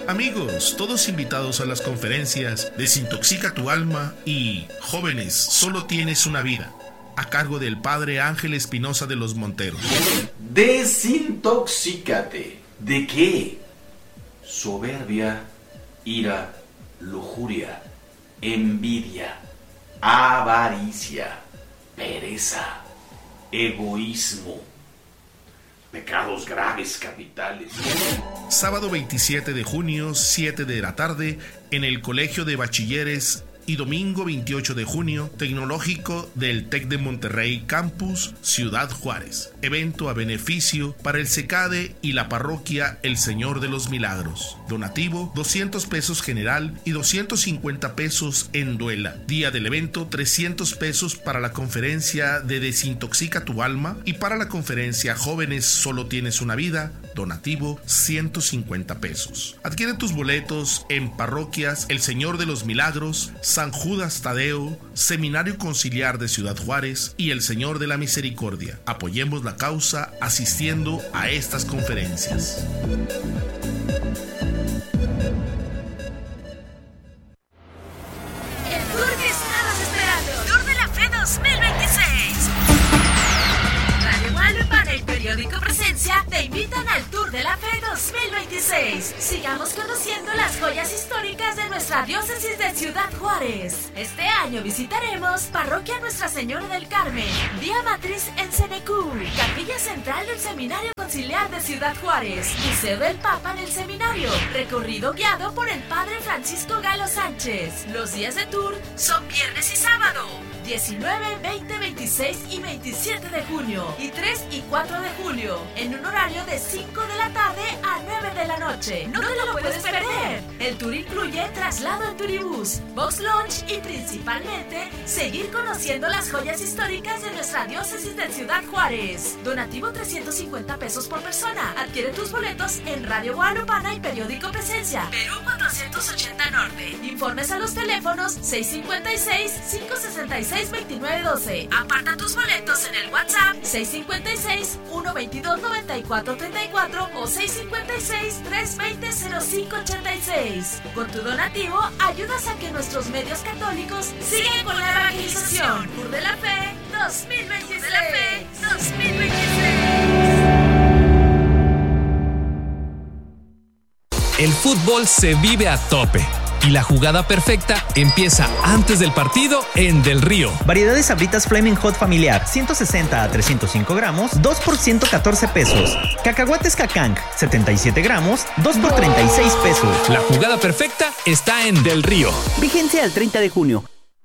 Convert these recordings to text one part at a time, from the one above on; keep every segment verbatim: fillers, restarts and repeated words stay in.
Amigos, todos invitados a las conferencias Desintoxica tu alma y Jóvenes, solo tienes una vida, a cargo del padre Ángel Espinosa de los Monteros. Desintoxícate. ¿De qué? Soberbia, ira, lujuria, envidia, avaricia, pereza, egoísmo, pecados graves capitales. Sábado veintisiete de junio, siete de la tarde, en el Colegio de Bachilleres, y domingo veintiocho de junio, Tecnológico del TEC de Monterrey Campus, Ciudad Juárez. Evento a beneficio para el SECADE y la parroquia El Señor de los Milagros. Donativo, doscientos pesos general y doscientos cincuenta pesos en duela. Día del evento, trescientos pesos para la conferencia de Desintoxica tu alma y para la conferencia Jóvenes, solo tienes una vida. Donativo, ciento cincuenta pesos. Adquiere tus boletos en parroquias El Señor de los Milagros, San Judas Tadeo, Seminario Conciliar de Ciudad Juárez y El Señor de la Misericordia. Apoyemos la causa asistiendo a estas conferencias. El tour que estabas esperando, Tour de la Fe dos mil veintiséis. Radio Guadalupana y Periódico Presencia te invitan al Tour de la Fe dos mil veintiséis. Sigamos conociendo las joyas históricas de nuestra diócesis de Ciudad Juárez. Este año visitaremos Parroquia Nuestra Señora del Carmen, Vía Matriz en Cenecú, Capilla Central del Seminario Conciliar de Ciudad Juárez, Museo del Papa en el Seminario, recorrido guiado por el Padre Francisco Galo Sánchez. Los días de tour son viernes y sábado, diecinueve, veinte, veintiséis y veintisiete de junio, y tres y cuatro de julio, en un horario de cinco de la tarde a nueve de la noche. No, no te lo, lo puedes perder. perder. El tour incluye traslado en turibús, box lunch y principalmente seguir conociendo las joyas históricas de nuestra diócesis de Ciudad Juárez. Donativo trescientos cincuenta pesos por persona. Adquiere tus boletos en Radio Guadalupana y Periódico Presencia, Perú cuatrocientos ochenta Norte. Informes a los teléfonos seis cinco seis, cinco seis seis, dos nueve uno dos. Aparta tus boletos en el WhatsApp seis cinco seis, uno veintidós, noventa y cuatro treinta y cuatro o seis cinco seis, tres veinte, cero cinco ochenta y seis. Con tu donativo ayudas a que nuestros medios católicos sigan con la evangelización. Tour de la Fe dos mil veintiséis. De la Fe dos mil veintiséis. El fútbol se vive a tope y la jugada perfecta empieza antes del partido en Del Río. Variedades Sabritas Flaming Hot familiar, ciento sesenta a trescientos cinco gramos, dos por ciento catorce pesos. Cacahuates Cacang, setenta y siete gramos, dos por treinta y seis pesos. La jugada perfecta está en Del Río. Vigencia al treinta de junio.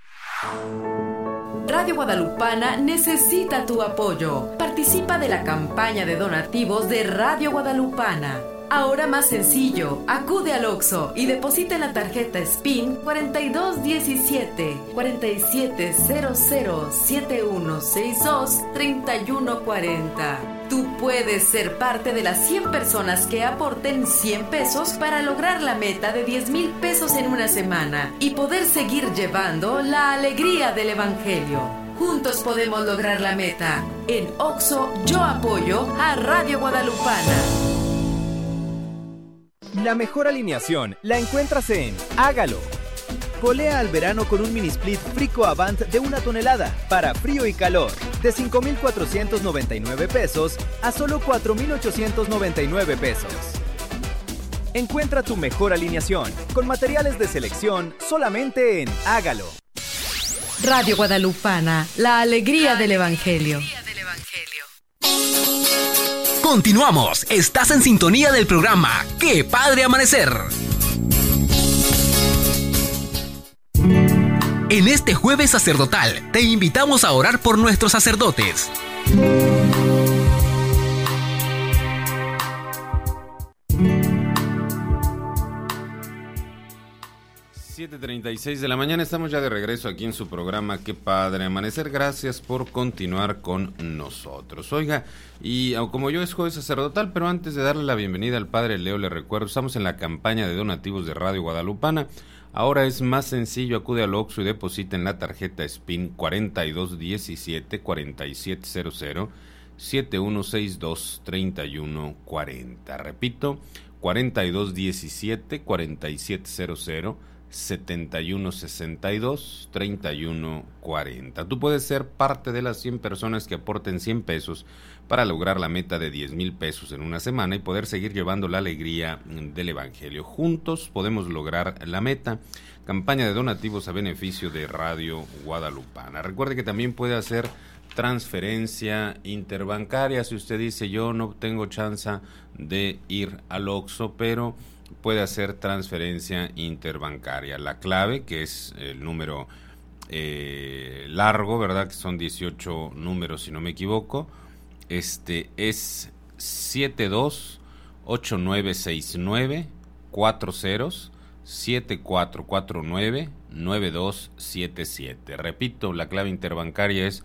Radio Guadalupana necesita tu apoyo. Participa de la campaña de donativos de Radio Guadalupana. Ahora más sencillo, acude al Oxxo y deposita en la tarjeta S P I N cuarenta y dos diecisiete, cuarenta y siete cero cero, siete uno seis dos, treinta y uno cuarenta. Tú puedes ser parte de las cien personas que aporten cien pesos para lograr la meta de diez mil pesos en una semana y poder seguir llevando la alegría del Evangelio. Juntos podemos lograr la meta. En Oxxo, yo apoyo a Radio Guadalupana. La mejor alineación la encuentras en Hágalo. Polea al verano con un mini split Frico Avant de una tonelada para frío y calor, de cinco mil cuatrocientos noventa y nueve pesos a solo cuatro mil ochocientos noventa y nueve pesos. Encuentra tu mejor alineación con materiales de selección solamente en Hágalo. Radio Guadalupana, la alegría del Evangelio. Continuamos, estás en sintonía del programa ¡Qué Padre Amanecer! En este jueves sacerdotal, te invitamos a orar por nuestros sacerdotes. siete treinta y seis de la mañana, estamos ya de regreso aquí en su programa Qué Padre Amanecer. Gracias por continuar con nosotros. Oiga, y como yo es jueves sacerdotal, pero antes de darle la bienvenida al Padre Leo, le recuerdo, estamos en la campaña de donativos de Radio Guadalupana. Ahora es más sencillo, acude al Oxxo y deposita en la tarjeta S P I N cuarenta y dos diecisiete, cuarenta y siete cero cero, siete uno seis dos, treinta y uno cuarenta. Repito, cuarenta y dos diecisiete, cuarenta y siete cero cero, setenta y uno sesenta y dos, treinta y uno cuarenta. Tú puedes ser parte de las cien personas que aporten cien pesos para lograr la meta de diez mil pesos en una semana y poder seguir llevando la alegría del Evangelio. Juntos podemos lograr la meta. Campaña de donativos a beneficio de Radio Guadalupana. Recuerde que también puede hacer transferencia interbancaria. Si usted dice, yo no tengo chance de ir al Oxxo, pero puede hacer transferencia interbancaria. La clave, que es el número eh, largo, ¿verdad? Que son dieciocho números, si no me equivoco. Este es siete dos ocho nueve seis nueve cuatro ceros siete cuatro cuatro nueve nueve dos siete siete. Repito, la clave interbancaria es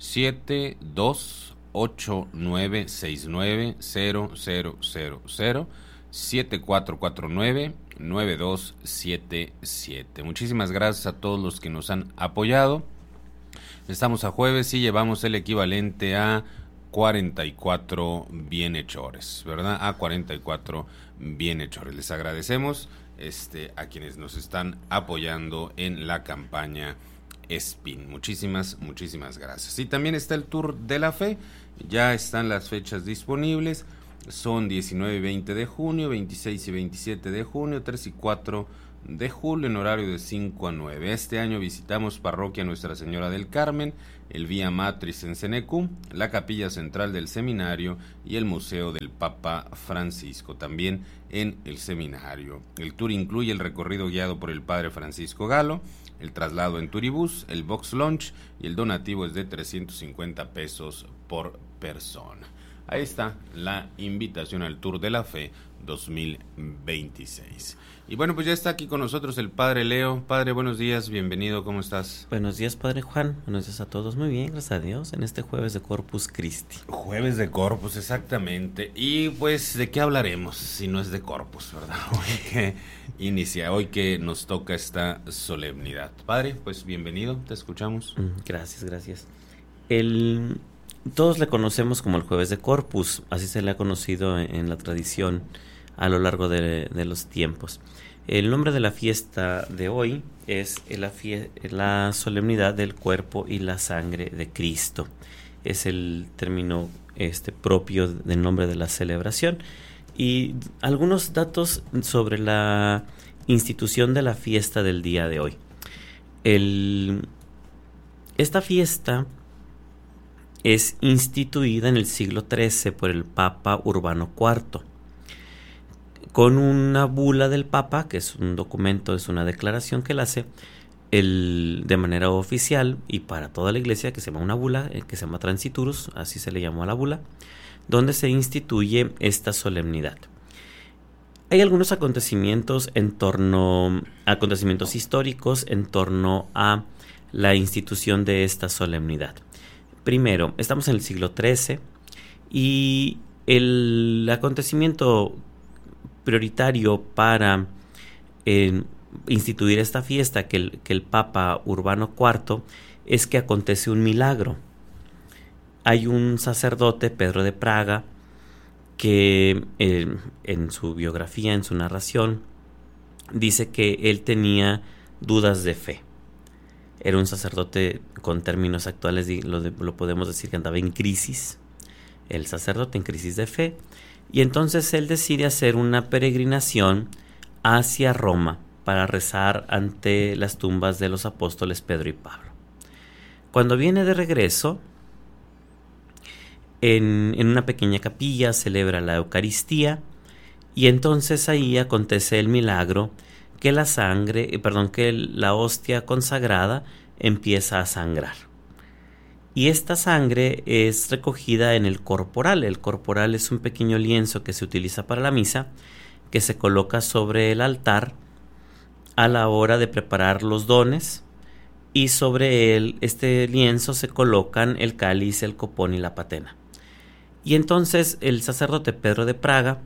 siete dos ocho nueve seis nueve cero cero cero cero siete cuatro cuatro nueve nueve dos siete siete. Muchísimas gracias a todos los que nos han apoyado. Estamos a jueves y llevamos el equivalente a cuarenta y cuatro bienhechores, ¿verdad? A cuarenta y cuatro bienhechores. Les agradecemos este, a quienes nos están apoyando en la campaña Spin. Muchísimas, muchísimas gracias. Y también está el Tour de la Fe. Ya están las fechas disponibles. Son diecinueve y veinte de junio, veintiséis y veintisiete de junio, tres y cuatro de julio en horario de cinco a nueve. Este año visitamos Parroquia Nuestra Señora del Carmen, el Vía Matriz en Cenecú, la Capilla Central del Seminario y el Museo del Papa Francisco, también en el seminario. El tour incluye el recorrido guiado por el Padre Francisco Galo, el traslado en turibús, el box lunch y el donativo es de trescientos cincuenta pesos por persona. Ahí está la invitación al Tour de la Fe dos mil veintiséis. Y bueno, pues ya está aquí con nosotros el Padre Leo. Padre, buenos días, bienvenido, ¿cómo estás? Buenos días, Padre Juan, buenos días a todos. Muy bien, gracias a Dios, en este jueves de Corpus Christi. Jueves de Corpus, exactamente. Y pues, ¿de qué hablaremos si no es de Corpus, verdad? Hoy que inicia, hoy que nos toca esta solemnidad. Padre, pues bienvenido, te escuchamos. Gracias, gracias. El... Todos le conocemos como el Jueves de Corpus, así se le ha conocido en, en la tradición a lo largo de, de los tiempos. El nombre de la fiesta de hoy es la, fie- la solemnidad del cuerpo y la sangre de Cristo. Es el término este, propio del nombre de la celebración. Y algunos datos sobre la institución de la fiesta del día de hoy. El, esta fiesta es instituida en el siglo trece por el Papa Urbano cuarto, con una bula del Papa, que es un documento, es una declaración que él hace el, de manera oficial y para toda la iglesia, que se llama una bula, que se llama Transiturus, así se le llamó a la bula, donde se instituye esta solemnidad. Hay algunos acontecimientos en torno, acontecimientos históricos en torno a la institución de esta solemnidad. Primero, estamos en el siglo trece y el acontecimiento prioritario para eh, instituir esta fiesta que el, que el Papa Urbano cuarto es que acontece un milagro. Hay un sacerdote, Pedro de Praga, que eh, en su biografía, en su narración, dice que él tenía dudas de fe. Era un sacerdote, con términos actuales lo, de, lo podemos decir que andaba en crisis, el sacerdote en crisis de fe, y entonces él decide hacer una peregrinación hacia Roma para rezar ante las tumbas de los apóstoles Pedro y Pablo. Cuando viene de regreso, en, en una pequeña capilla celebra la Eucaristía, y entonces ahí acontece el milagro que la sangre, eh, perdón, que la hostia consagrada empieza a sangrar. Y esta sangre es recogida en el corporal. El corporal es un pequeño lienzo que se utiliza para la misa, que se coloca sobre el altar a la hora de preparar los dones, y sobre él, este lienzo, se colocan el cáliz, el copón y la patena. Y entonces el sacerdote Pedro de Praga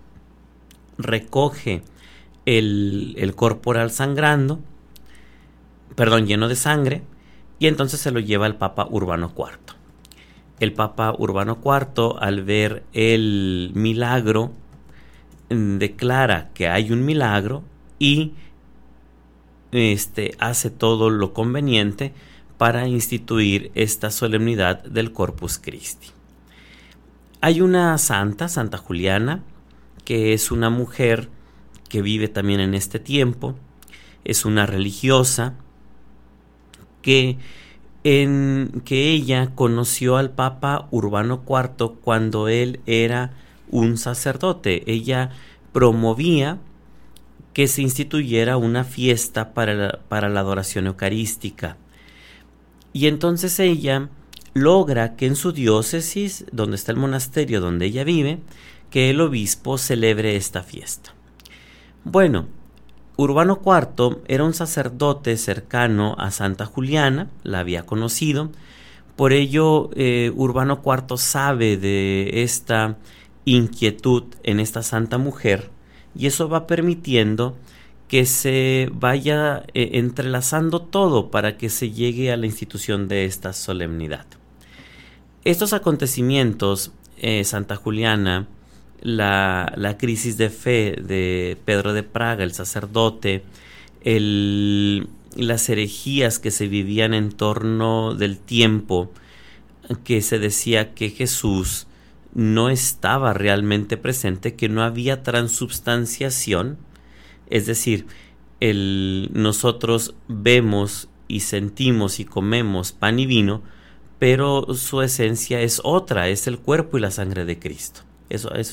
recoge El, el corporal sangrando, perdón, lleno de sangre, y entonces se lo lleva al Papa Urbano cuarto. El Papa Urbano cuarto, al ver el milagro, declara que hay un milagro y este, hace todo lo conveniente para instituir esta solemnidad del Corpus Christi. Hay una santa, Santa Juliana, que es una mujer que vive también en este tiempo, es una religiosa que, en, que ella conoció al Papa Urbano cuarto cuando él era un sacerdote. Ella promovía que se instituyera una fiesta para la, para la adoración eucarística. Y entonces ella logra que en su diócesis, donde está el monasterio donde ella vive, que el obispo celebre esta fiesta. Bueno, Urbano cuarto era un sacerdote cercano a Santa Juliana, la había conocido, por ello eh, Urbano cuarto sabe de esta inquietud en esta santa mujer, y eso va permitiendo que se vaya eh, entrelazando todo para que se llegue a la institución de esta solemnidad. Estos acontecimientos, eh, Santa Juliana, la, la crisis de fe de Pedro de Praga, el sacerdote, el, las herejías que se vivían en torno del tiempo, que se decía que Jesús no estaba realmente presente, que no había transubstanciación, es decir, el, nosotros vemos y sentimos y comemos pan y vino, pero su esencia es otra, es el cuerpo y la sangre de Cristo. Eso, eso